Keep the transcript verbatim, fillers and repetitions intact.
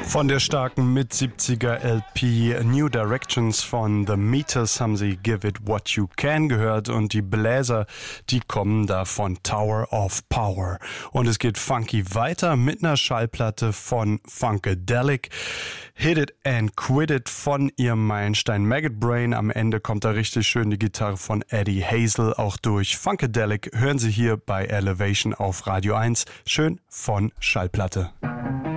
Von der starken Mit-siebziger-L P New Directions von The Meters haben sie Give It What You Can gehört und die Bläser, die kommen da von Tower of Power. Und es geht funky weiter mit einer Schallplatte von Funkadelic. Hit It and Quit It von ihrem Meilenstein Maggot Brain. Am Ende kommt da richtig schön die Gitarre von Eddie Hazel auch durch. Funkadelic hören Sie hier bei Elevation auf Radio eins. Schön von Schallplatte.